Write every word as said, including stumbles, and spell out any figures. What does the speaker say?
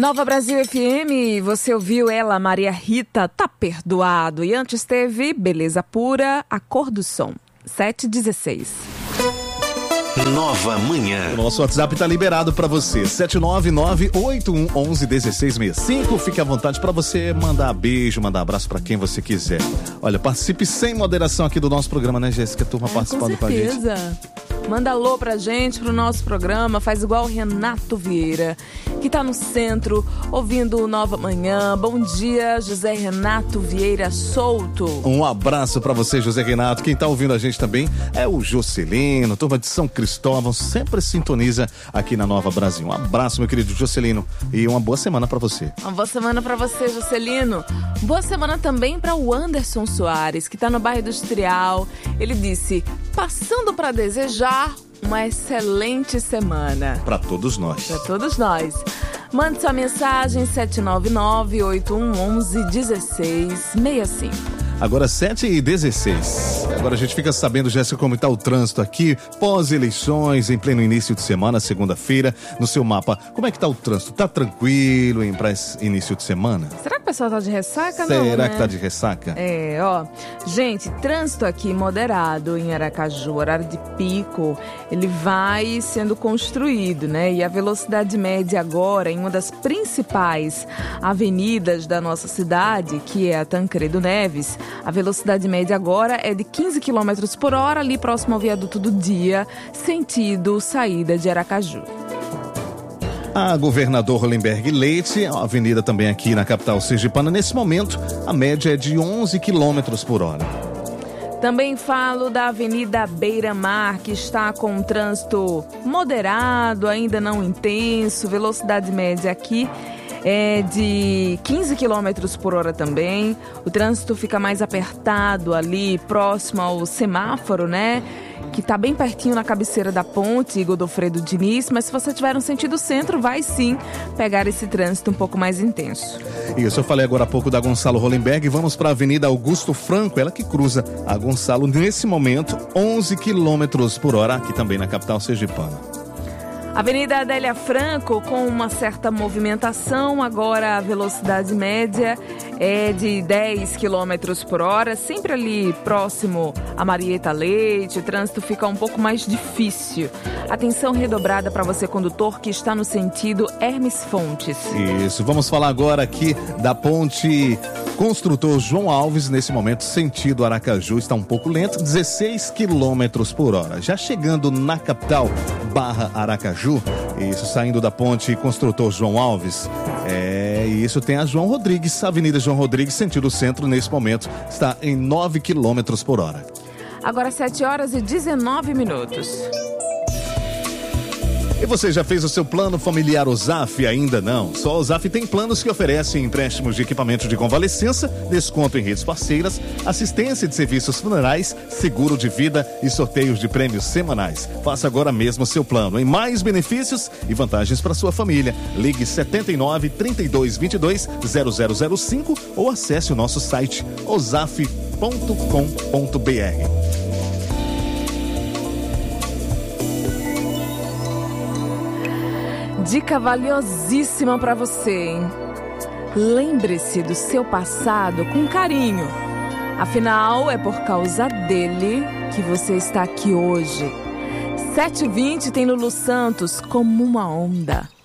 Nova Brasil F M, você ouviu ela, Maria Rita, Tá Perdoado. E antes teve Beleza Pura, A Cor do Som, sete e dezesseis. Nova Manhã. O nosso WhatsApp tá liberado para você, sete nove nove oito um um um um seis seis cinco. Fique à vontade para você mandar beijo, mandar abraço para quem você quiser. Olha, participe sem moderação aqui do nosso programa, né, Jéssica? Turma é, participando com, com a gente. Com certeza. Manda alô pra gente, pro nosso programa, faz igual o Renato Vieira, que tá no centro, ouvindo o Nova Manhã. Bom dia, José Renato Vieira Souto. Um abraço pra você, José Renato. Quem tá ouvindo a gente também é o Jocelino, turma de São Cristóvão, sempre sintoniza aqui na Nova Brasil. Um abraço, meu querido Jocelino, e uma boa semana pra você. Uma boa semana pra você, Jocelino. Boa semana também pra o Anderson Soares, que tá no bairro Industrial. Ele disse, passando pra desejar uma excelente semana. Para todos nós. Para todos nós. Mande sua mensagem sete nove nove oito um um um um seis seis cinco. Agora sete e dezesseis. Agora a gente fica sabendo, Jéssica, como está o trânsito aqui, pós-eleições, em pleno início de semana, segunda-feira, no seu mapa. Como é que está o trânsito? Tá tranquilo para esse início de semana? Será que o pessoal tá de ressaca? Será não, Será né? que tá de ressaca? É, ó. Gente, trânsito aqui moderado em Aracaju, horário de pico, ele vai sendo construído, né? E a velocidade média agora, em uma das principais avenidas da nossa cidade, que é a Tancredo Neves, a velocidade média agora é de quinze quilômetros por hora, ali próximo ao viaduto do Dia, sentido saída de Aracaju. A Governador Hollenberg Leite, a avenida também aqui na capital sergipana, nesse momento, a média é de onze quilômetros por hora. Também falo da Avenida Beira-Mar, que está com um trânsito moderado, ainda não intenso, velocidade média aqui é de quinze quilômetros por hora também. O trânsito fica mais apertado ali, próximo ao semáforo, né? Que está bem pertinho na cabeceira da ponte Godofredo Diniz, mas se você tiver no sentido centro, vai sim pegar esse trânsito um pouco mais intenso. Isso, eu falei agora há pouco da Gonçalo Hollenberg. Vamos para a Avenida Augusto Franco, ela que cruza a Gonçalo nesse momento, onze quilômetros por hora, aqui também na capital sergipana. Avenida Adélia Franco com uma certa movimentação, agora a velocidade média é de dez quilômetros por hora, sempre ali próximo a Marieta Leite, o trânsito fica um pouco mais difícil. Atenção redobrada para você, condutor, que está no sentido Hermes Fontes. Isso, vamos falar agora aqui da ponte Construtor João Alves, nesse momento sentido Aracaju, está um pouco lento, dezesseis quilômetros por hora. Já chegando na capital Barra Aracaju, isso, saindo da ponte Construtor João Alves, é, isso tem a João Rodrigues, Avenida João Rodrigues, sentido centro, nesse momento está em nove quilômetros por hora. Agora sete horas e dezenove minutos. E você já fez o seu plano familiar Ozaf? Ainda não? Só a Ozaf tem planos que oferecem empréstimos de equipamentos de convalescença, desconto em redes parceiras, assistência de serviços funerais, seguro de vida e sorteios de prêmios semanais. Faça agora mesmo o seu plano, em mais benefícios e vantagens para sua família. Ligue setenta e nove, trinta e dois, vinte e dois, zero zero zero cinco ou acesse o nosso site ozaf ponto com ponto br. Dica valiosíssima para você, hein? Lembre-se do seu passado com carinho. Afinal, é por causa dele que você está aqui hoje. sete e vinte tem Lulu Santos, Como uma Onda.